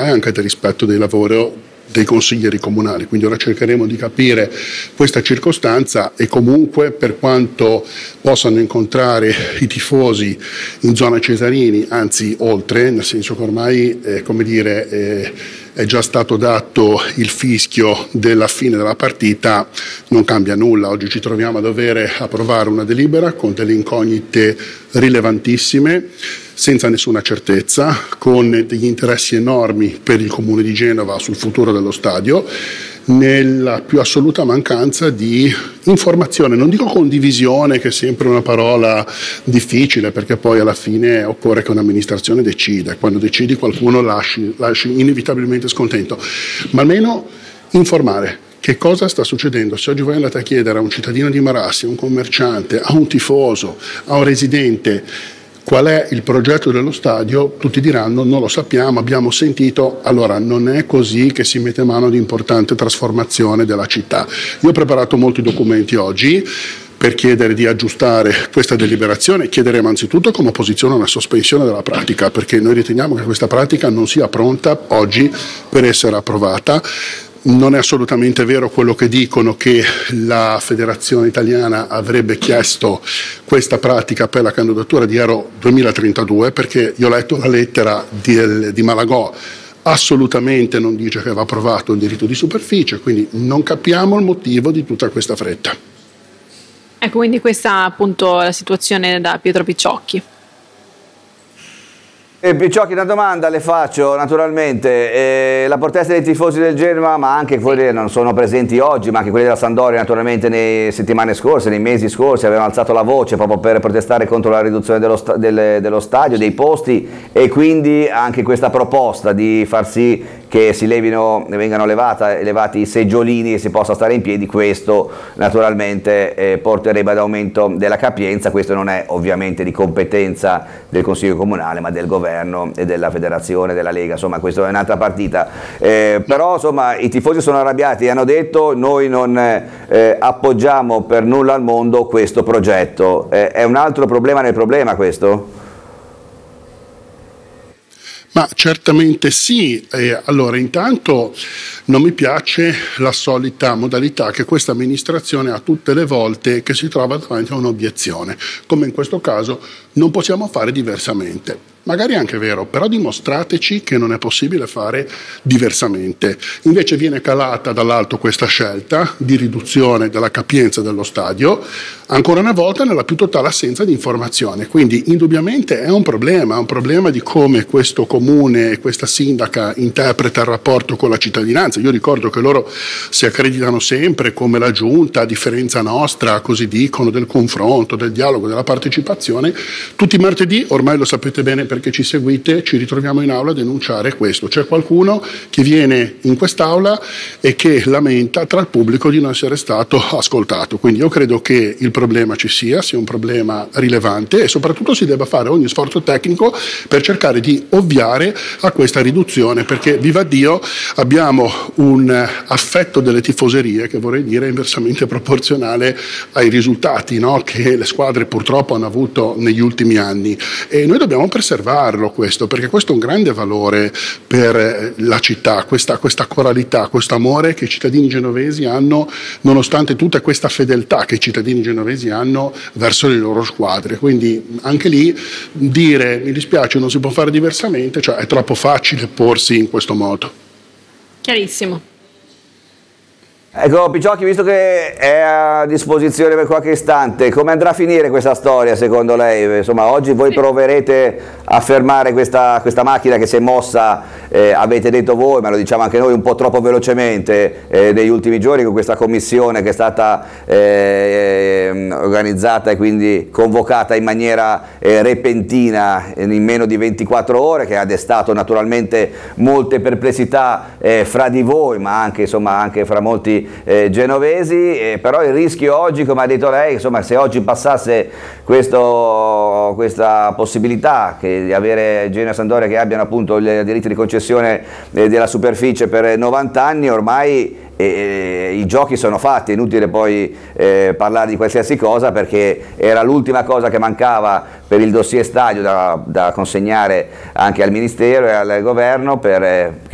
e anche del rispetto dei lavori dei consiglieri comunali. Quindi ora cercheremo di capire questa circostanza e comunque, per quanto possano incontrare i tifosi in zona Cesarini, anzi oltre, nel senso che ormai è già stato dato il fischio della fine della partita, non cambia nulla. Oggi ci troviamo a dover approvare una delibera con delle incognite rilevantissime, senza nessuna certezza, con degli interessi enormi per il Comune di Genova sul futuro dello stadio, nella più assoluta mancanza di informazione, non dico condivisione, che è sempre una parola difficile, perché poi alla fine occorre che un'amministrazione decida, quando decidi qualcuno lasci inevitabilmente scontento, ma almeno informare. Che cosa sta succedendo? Se oggi voi andate a chiedere a un cittadino di Marassi, a un commerciante, a un tifoso, a un residente qual è il progetto dello stadio, tutti diranno non lo sappiamo, abbiamo sentito. Allora non è così che si mette mano ad importante trasformazione della città. Io ho preparato molti documenti oggi per chiedere di aggiustare questa deliberazione. Chiederemo anzitutto come opposizione una sospensione della pratica, perché noi riteniamo che questa pratica non sia pronta oggi per essere approvata. Non è assolutamente vero quello che dicono, che la Federazione Italiana avrebbe chiesto questa pratica per la candidatura di Euro 2032, perché io ho letto la lettera di Malagò, assolutamente non dice che va approvato il diritto di superficie, quindi non capiamo il motivo di tutta questa fretta. Ecco, quindi questa appunto la situazione da Pietro Picciocchi. Picciocchi, una domanda le faccio naturalmente. La protesta dei tifosi del Genoa, ma anche quelli che non sono presenti oggi, ma anche quelli della Sampdoria naturalmente nelle settimane scorse, nei mesi scorsi, avevano alzato la voce proprio per protestare contro la riduzione dello stadio, dei posti, e quindi anche questa proposta di far sì che vengano elevati i seggiolini e si possa stare in piedi. Questo naturalmente porterebbe ad aumento della capienza. Questo non è ovviamente di competenza del Consiglio Comunale, ma del Governo e della Federazione, della Lega, insomma questa è un'altra partita. Però insomma i tifosi sono arrabbiati e hanno detto: noi non appoggiamo per nulla al mondo questo progetto. È un altro problema nel problema questo? Ma certamente sì. Allora, intanto non mi piace la solita modalità che questa amministrazione ha tutte le volte che si trova davanti a un'obiezione, come in questo caso non possiamo fare diversamente. Magari è anche vero, però dimostrateci che non è possibile fare diversamente. Invece viene calata dall'alto questa scelta di riduzione della capienza dello stadio, ancora una volta nella più totale assenza di informazione. Quindi indubbiamente è un problema di come questo comune e questa sindaca interpreta il rapporto con la cittadinanza. Io ricordo che loro si accreditano sempre come la giunta, a differenza nostra, così dicono, del confronto, del dialogo, della partecipazione. Tutti i martedì, ormai lo sapete bene perché ci seguite, ci ritroviamo in aula a denunciare questo. C'è qualcuno che viene in quest'aula e che lamenta tra il pubblico di non essere stato ascoltato. Quindi io credo che il problema ci sia un problema rilevante, e soprattutto si debba fare ogni sforzo tecnico per cercare di ovviare a questa riduzione, perché viva Dio abbiamo un affetto delle tifoserie che vorrei dire inversamente proporzionale ai risultati, no? Che le squadre purtroppo hanno avuto negli ultimi anni, e noi dobbiamo preservarlo questo, perché questo è un grande valore per la città, questa coralità, questo amore che i cittadini genovesi hanno, nonostante tutta questa fedeltà che i cittadini genovesi hanno verso le loro squadre. Quindi anche lì dire mi dispiace, non si può fare diversamente, cioè è troppo facile porsi in questo modo. Chiarissimo. Ecco Picciocchi, visto che è a disposizione per qualche istante, come andrà a finire questa storia secondo lei? Insomma, oggi voi proverete a fermare questa macchina che si è mossa, avete detto voi, ma lo diciamo anche noi, un po' troppo velocemente negli ultimi giorni, con questa commissione che è stata organizzata e quindi convocata in maniera repentina in meno di 24 ore, che ha destato naturalmente molte perplessità fra di voi, ma anche, insomma, anche fra molti genovesi. Però il rischio oggi, come ha detto lei, insomma, se oggi passasse questa possibilità di avere Genoa e Sampdoria che abbiano appunto il diritto di concessione della superficie per 90 anni, ormai i giochi sono fatti, è inutile poi parlare di qualsiasi cosa, perché era l'ultima cosa che mancava per il dossier stadio da consegnare anche al Ministero e al Governo per